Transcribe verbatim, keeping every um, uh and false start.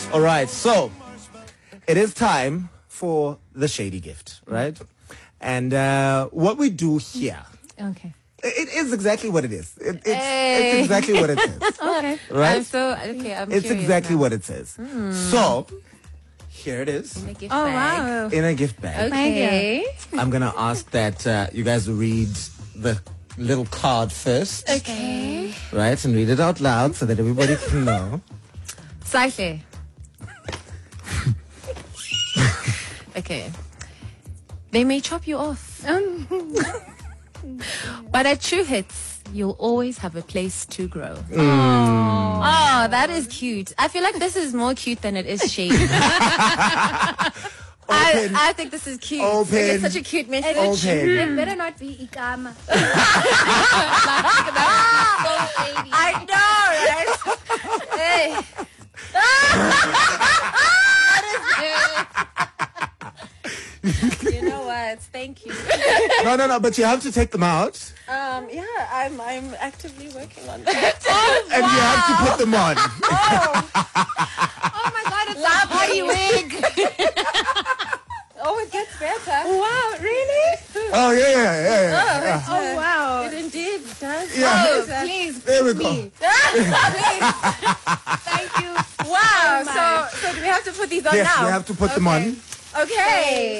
All right, so it is time for the shady gift, right? And uh, what we do here, Okay. it is exactly what it is. It, it's, Hey. it's exactly what it says, Okay. right? I'm so okay. I'm It's curious exactly now. what it says. So here it is In a gift Oh, bag. wow. in a gift bag. Okay. I'm gonna ask that uh, you guys read the little card first, Okay. right? And read it out loud so that everybody can know. Slightly. Okay. They may chop you off. But at True Hits, you'll always have a place to grow. Oh, that is cute. I feel like this is more cute than it is shady. I, Open. I think this is cute. Open. Like, it's such a cute message. Open. It better not be Ikama. I know, right? Hey. You know what? Thank you. No, no, no, but you have to take them out Um, yeah, I'm I'm actively working on that. and you have to put them on. Oh my God, it's a body wig. Oh, it gets better. Wow, really? Oh, yeah, yeah, yeah, yeah. yeah. Oh, wow. It indeed does. Yeah. Oh, Please, There we me. go. Thank you. wow. so So, so do we have to put these on Yes, now? you have to put them on. Okay.